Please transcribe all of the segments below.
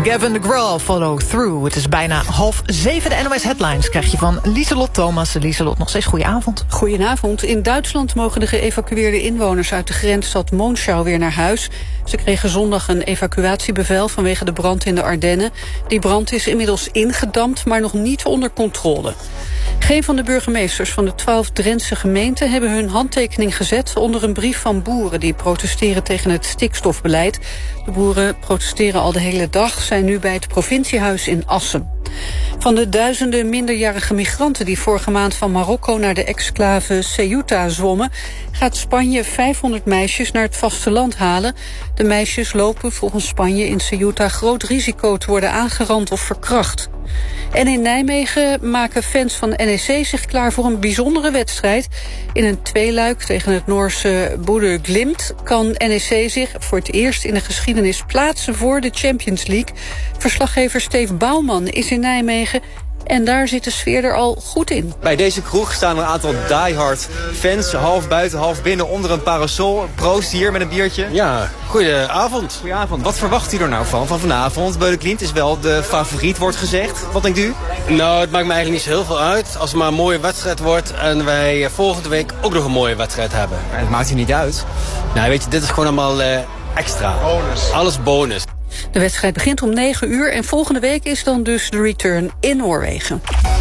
Gavin DeGraw, Follow Through. Het is bijna 6:30. De NOS Headlines krijg je van Lieselot Thomas. Lieselot, nog steeds goedenavond. Goedenavond. In Duitsland mogen de geëvacueerde inwoners uit de grensstad Monschau weer naar huis. Ze kregen zondag een evacuatiebevel vanwege de brand in de Ardennen. Die brand is inmiddels ingedampt, maar nog niet onder controle. Geen van de burgemeesters van de 12 Drentse gemeenten hebben hun handtekening gezet onder een brief van boeren die protesteren tegen het stikstofbeleid. De boeren protesteren al de hele dag, zijn nu bij het provinciehuis in Assen. Van de duizenden minderjarige migranten die vorige maand van Marokko naar de exclave Ceuta zwommen, gaat Spanje 500 meisjes naar het vasteland halen. De meisjes lopen volgens Spanje in Ceuta groot risico te worden aangerand of verkracht. En in Nijmegen maken fans van NEC zich klaar voor een bijzondere wedstrijd. In een tweeluik tegen het Noorse Bodø Glimt kan NEC zich voor het eerst in de geschiedenis plaatsen voor de Champions League. Verslaggever Steve Bouwman is in Nijmegen en daar zit de sfeer er al goed in. Bij deze kroeg staan een aantal diehard fans, half buiten, half binnen, onder een parasol. Proost hier met een biertje. Ja, goedenavond. Goedenavond. Wat verwacht u er nou van vanavond? Bodø Glimt is wel de favoriet, wordt gezegd. Wat denkt u? Nou, het maakt me eigenlijk niet zo heel veel uit als het maar een mooie wedstrijd wordt en wij volgende week ook nog een mooie wedstrijd hebben. Maar het maakt u niet uit. Nou, weet je, dit is gewoon allemaal extra. Bonus. Alles bonus. De wedstrijd begint om 9 uur en volgende week is dan dus de return in Noorwegen.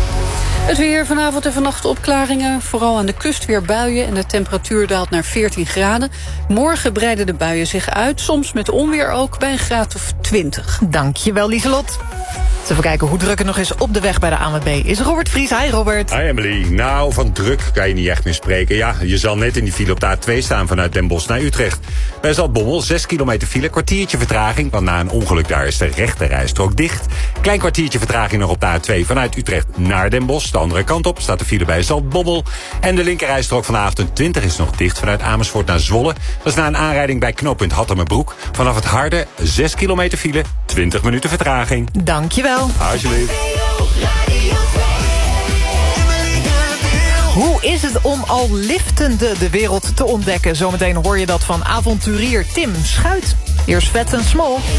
Het weer, vanavond en vannacht opklaringen. Vooral aan de kust weer buien en de temperatuur daalt naar 14 graden. Morgen breiden de buien zich uit, soms met onweer ook, bij een graad of 20. Dankjewel, Lieselot. Even kijken hoe druk het nog is op de weg bij de ANWB. Is Robert Vries. Hi, Robert. Hi, Emily. Nou, van druk kan je niet echt meer spreken. Ja, je zal net in die file op de A2 staan vanuit Den Bosch naar Utrecht. Bij Zaltbommel 6 kilometer file, kwartiertje vertraging. Want na een ongeluk daar is de rechte rijstrook dicht. Klein kwartiertje vertraging nog op de A2 vanuit Utrecht naar Den Bosch. De andere kant op staat de file bij Zaltbommel. En de linkerrijstrook van de A28 is nog dicht vanuit Amersfoort naar Zwolle. Dat is na een aanrijding bij knooppunt Hattemerbroek. Vanaf het Harde 6 kilometer file, 20 minuten vertraging. Dankjewel. Alsjeblieft. Hoe is het om al liftende de wereld te ontdekken? Zometeen hoor je dat van avonturier Tim Schuit. Eerst Vet en Small.